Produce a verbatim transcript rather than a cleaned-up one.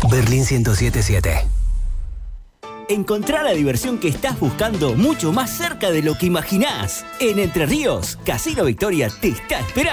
Berlín ciento siete punto siete. Encontrá la diversión que estás buscando mucho más cerca de lo que imaginás. En Entre Ríos, Casino Victoria te está esperando.